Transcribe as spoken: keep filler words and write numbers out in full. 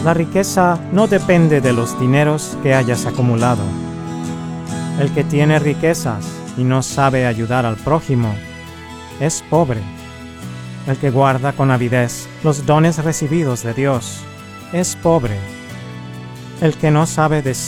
La riqueza no depende de los dineros que hayas acumulado. El que tiene riquezas y no sabe ayudar al prójimo es pobre. El que guarda con avidez los dones recibidos de Dios es pobre. El que no sabe decir